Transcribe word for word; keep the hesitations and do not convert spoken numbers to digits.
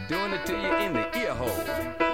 doing it to you in the ear hole.